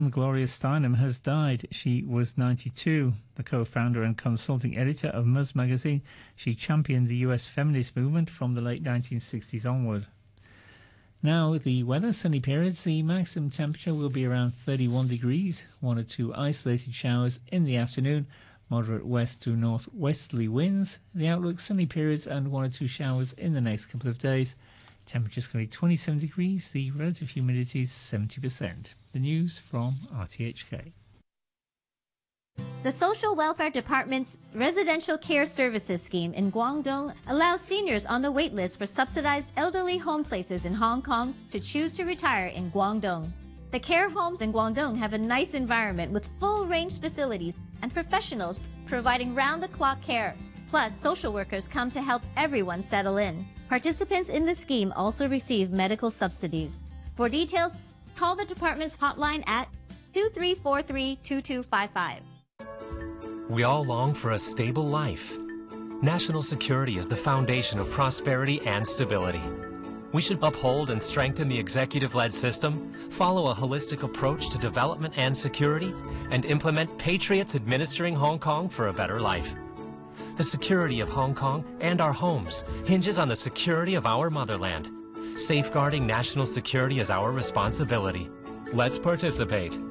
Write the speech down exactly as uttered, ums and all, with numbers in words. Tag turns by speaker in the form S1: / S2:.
S1: Gloria Steinem has died. She was ninety-two. The co-founder and consulting editor of Ms magazine, she championed the U S feminist movement from the late nineteen sixties onward. Now, the weather, sunny periods. The maximum temperature will be around thirty-one degrees. One or two isolated showers in the afternoon. Moderate west to northwesterly winds. The outlook, sunny periods and one or two showers in the next couple of days. Temperature's going to be twenty-seven degrees. The relative humidity is seventy percent. The news from R T H K.
S2: The Social Welfare Department's Residential Care Services Scheme in Guangdong allows seniors on the wait list for subsidized elderly home places in Hong Kong to choose to retire in Guangdong. The care homes in Guangdong have a nice environment with full-range facilities and professionals providing round-the-clock care. Plus, social workers come to help everyone settle in. Participants in the scheme also receive medical subsidies. For details, call the department's hotline at two three four three, two two five five.
S3: We all long for a stable life. National security is the foundation of prosperity and stability. We should uphold and strengthen the executive-led system, follow a holistic approach to development and security, and implement patriots administering Hong Kong for a better life. The security of Hong Kong and our homes hinges on the security of our motherland. Safeguarding national security is our responsibility. Let's participate.